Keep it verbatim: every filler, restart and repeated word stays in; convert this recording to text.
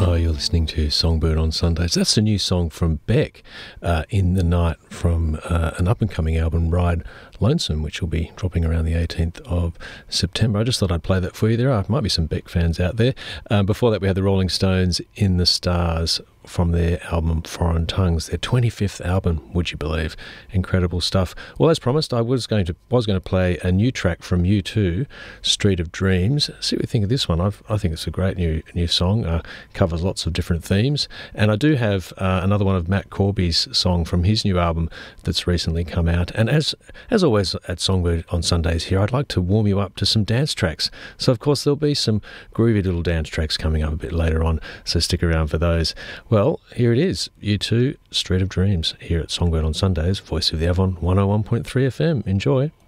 Oh, you're listening to Songbird on Sundays. That's a new song from Beck, uh, In the Night, from uh, an up-and-coming album, Ride Lonesome, which will be dropping around the eighteenth of September. I just thought I'd play that for you. There are, might be some Beck fans out there. Um, before that, we had the Rolling Stones, In the Stars, from their album Foreign Tongues, their twenty-fifth album, would you believe? Incredible stuff. Well, as promised, I was going to was going to play a new track from U two, Street of Dreams. See what you think of this one. I've, I think it's a great new new song. Uh, covers lots of different themes. And I do have uh, another one of Matt Corby's song from his new album that's recently come out. And as as always at Songbird on Sundays here, I'd like to warm you up to some dance tracks. So, of course, there'll be some groovy little dance tracks coming up a bit later on, so stick around for those. Well, here it is, U two, Street of Dreams, here at Songbird on Sundays, Voice of the Avon, one oh one point three F M. Enjoy.